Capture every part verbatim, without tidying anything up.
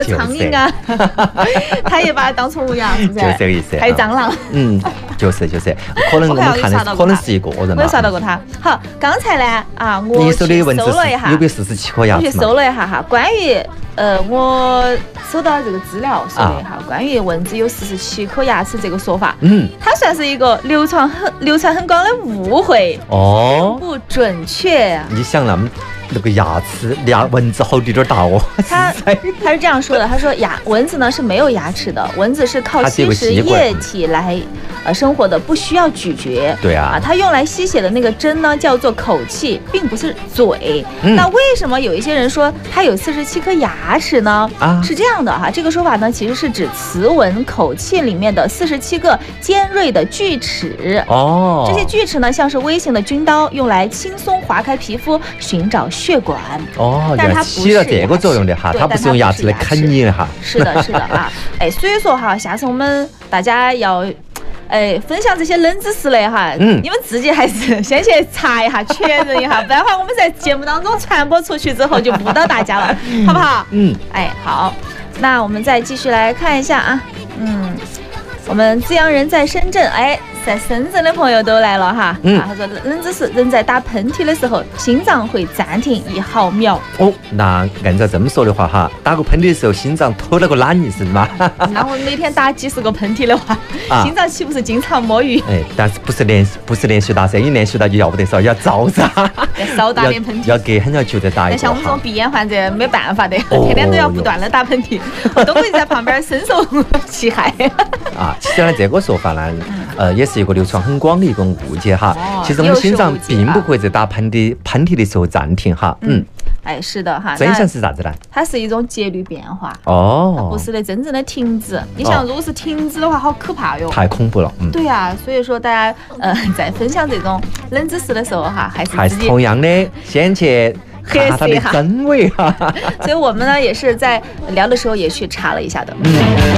苍蝇啊，他也把它当宠物养，是不是？ 就是这个意思。 还有蟑螂。 嗯，就是就是，可能我们看的可能是一个人嘛。 我也刷到过他。好，刚才呢啊，我去搜了一下， 有没有四十七颗牙齿？ 我去搜了一下哈，关于呃，我搜到这个资料说的哈，关于蚊子有四十七颗牙齿这个说法，嗯，它算是一个流传很流传很广的误会哦，不准确。 你想那么那个牙齿，牙蚊子好有点大哦。 他他是这样说的，他说牙蚊子呢是没有牙齿的，蚊子是靠吸食液体来呃生活的，不需要咀嚼。 对啊， 啊，它用来吸血的那个针呢叫做口器，并不是嘴。嗯、那为什么有一些人说它有四十七颗牙齿呢？啊，是这样的哈，这个说法呢其实是指雌蚊口器里面的四十七个尖锐的锯齿。哦，这些锯齿呢像是微型的军刀，用来轻松划开皮肤，寻找血管。 哦，但是它起了这个作用的哈，它不是用牙齿来啃你的哈。 是的，是的啊，哎，所以说哈，下次我们大家要。哎，分享这些冷知识嘞哈，嗯，你们自己还是先去查一下，确认一下，不然的话我们在节目当中传播出去之后就误导大家了，好不好？嗯，哎，好，那我们再继续来看一下啊，嗯，我们资阳人在深圳，哎。在深圳的朋友都来了哈，嗯，啊、他说冷知识，人在打喷嚏的时候，心脏会暂停一毫秒。 哦，那按照这么说的话哈，打个喷嚏的时候，心脏偷了个懒意思吗？ 那我每天打几十个喷嚏的话，啊、心脏岂不是经常摸鱼？ 哎，但是不是连不是连续打噻，一连续打就要不得少，要照着， 要少打点喷嚏， 要隔很久再打一个。 像我们这种鼻炎患者没办法的，哦、天天都要不断的打喷嚏，我都会在旁边深受其害。 啊，其实呢，这个说法呢，呃，也是一个流传很广的一个误解哈。哦、其实我们心脏并不会在打喷嚏喷嚏的时候暂停哈。嗯，嗯哎，是的哈。 真相是啥子呢？ 它是一种节律变化。哦。它不是的真正的停止。你想，如果是停止的话，好可怕哟。 太恐怖了。嗯。 对呀、啊，所以说大家呃在分享这种冷知识的时候哈，还是还是同样的，先去。看它的真伪哈， 所以我们呢也是在聊的时候也去查了一下的。 一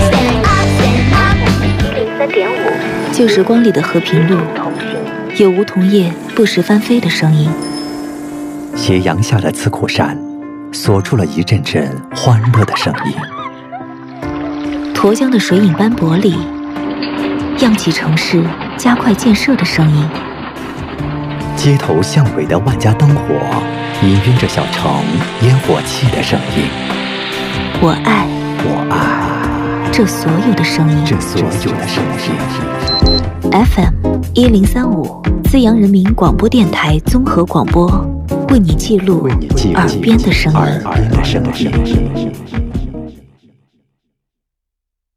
零三点五，旧时光里的和平路，有梧桐叶不时翻飞的声音。 斜阳下的刺口山，锁住了一阵阵欢乐的声音。 沱江的水影斑驳里，漾起城市加快建设的声音。 街头巷尾的万家灯火，氤氲着小城烟火气的声音。 我爱， 我爱这所有的声音， 这所有的声音。 F M 一零三五，资阳人民广播电台综合广播，为你记录耳边的声音。 耳边的声音。